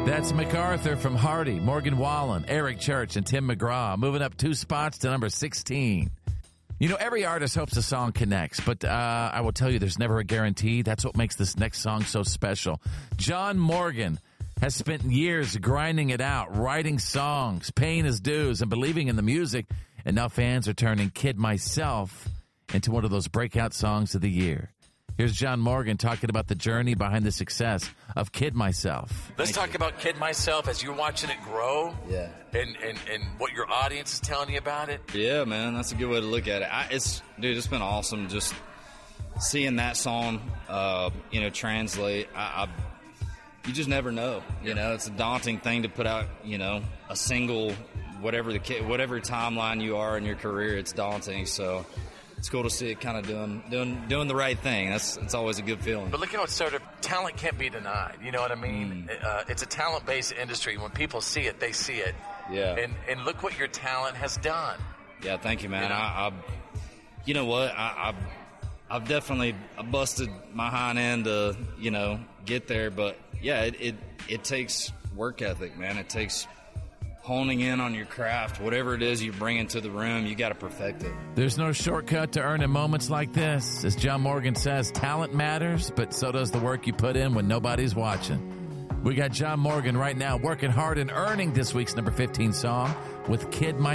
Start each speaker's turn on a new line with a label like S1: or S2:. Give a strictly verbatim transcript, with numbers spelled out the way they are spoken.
S1: That's MacArthur from Hardy, Morgan Wallen, Eric Church, and Tim McGraw, moving up two spots to number sixteen. You know, every artist hopes a song connects, but uh, I will tell you there's never a guarantee. That's what makes this next song so special. John Morgan has spent years grinding it out, writing songs, paying his dues, and believing in the music, and now fans are turning Kid Myself into one of those breakout songs of the year. Here's John Morgan talking about the journey behind the success of Kid Myself.
S2: Let's talk about Kid Myself as you're watching it grow.
S3: Yeah.
S2: And, and, and what your audience is telling you about it.
S3: Yeah, man, that's a good way to look at it. I, it's dude, it's been awesome just seeing that song, uh, you know, translate. I, I, you just never know. You know, it's a daunting thing to put out. You know, a single, whatever the whatever timeline you are in your career, it's daunting. So it's cool to see it kind of doing doing doing the right thing. That's it's always a good feeling.
S2: But look how it started. Talent can't be denied. You know what I mean? Mm. Uh, it's a talent-based industry. When people see it, they see it.
S3: Yeah.
S2: And and look what your talent has done.
S3: Yeah, thank you, man.
S2: You know,
S3: I, I you know what? I, I've I've definitely busted my hind end to you know get there, but yeah, it it, it takes work ethic, man. It takes honing in on your craft. Whatever it is you bring into the room, you got to perfect it.
S1: There's no shortcut to earning moments like this. As John Morgan says, talent matters, but so does the work you put in when nobody's watching. We got John Morgan right now working hard and earning this week's number fifteen song with Kid My